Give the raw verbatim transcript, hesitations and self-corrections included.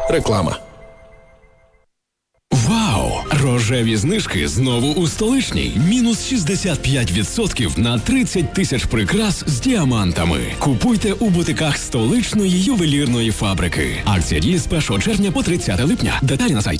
Реклама. Вау! Рожеві знижки знову у Столичній. Мінус шістдесят п'ять відсотків на тридцять тисяч прикрас з діамантами. Купуйте у бутиках столичної ювелірної фабрики. Акція діє з першого червня по тридцяте липня. Деталі на сайті.